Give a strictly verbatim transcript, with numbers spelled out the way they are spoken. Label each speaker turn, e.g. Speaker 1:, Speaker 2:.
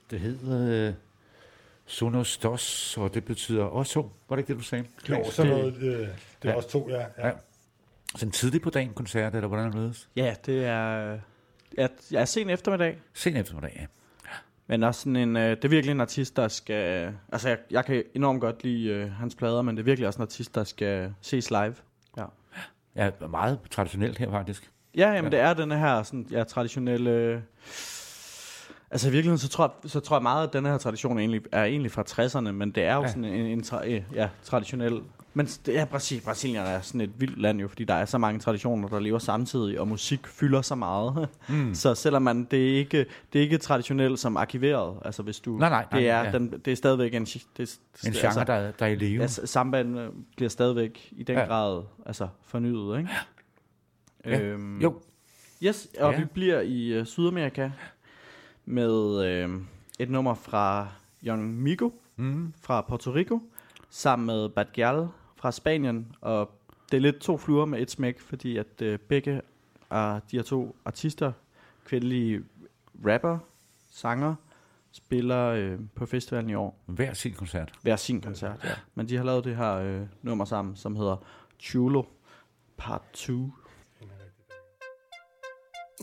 Speaker 1: Det hedder... Øh, Sonos Dos, og det betyder også to. Var det ikke det, du sagde?
Speaker 2: Jo, sådan noget. Øh, det er
Speaker 1: ja.
Speaker 2: også to, ja. ja.
Speaker 1: ja. Sådan tidligt på dagen koncert, eller hvordan er det?
Speaker 3: Ja, det er... Ja, jeg er sen eftermiddag.
Speaker 1: Sen eftermiddag, ja.
Speaker 3: Men også sådan en... Øh, det er virkelig en artist, der skal... Altså, jeg, jeg kan enormt godt lide øh, hans plader, men det er virkelig også en artist, der skal ses live. Ja.
Speaker 1: Ja, meget traditionelt her, faktisk.
Speaker 3: Ja, jamen ja. Det er den her sådan, ja, traditionelle... Øh, altså i virkeligheden, så tror, jeg, så tror jeg meget, at den her tradition egentlig, er egentlig fra tresserne, men det er jo ja. sådan en, en tra, ja, traditionel... Men det er Brasil, Brasilien er sådan et vildt land jo, fordi der er så mange traditioner, der lever samtidig, og musik fylder så meget. Mm. Så selvom man, det er ikke, det er ikke traditionelt som arkiveret, altså hvis du...
Speaker 1: Nej, nej, nej,
Speaker 3: det, er,
Speaker 1: ja.
Speaker 3: den, det er stadigvæk en... Det,
Speaker 1: en
Speaker 3: altså,
Speaker 1: genre, der, der er i live.
Speaker 3: Ja, samband bliver stadigvæk i den ja. grad altså, fornyet, ikke?
Speaker 1: Ja.
Speaker 3: Øhm,
Speaker 1: jo.
Speaker 3: Yes, og
Speaker 1: ja.
Speaker 3: vi bliver i uh, Sydamerika med øh, et nummer fra Young Migo mm. fra Puerto Rico, sammen med Bad Gyal fra Spanien, og det er lidt to fluer med et smæk, fordi at øh, begge af de her to artister, kvindelige rapper, sanger, spiller øh, på festivalen i år.
Speaker 1: Hver sin koncert.
Speaker 3: Hver sin koncert, ja. Men de har lavet det her øh, nummer sammen, som hedder Chulo Part to.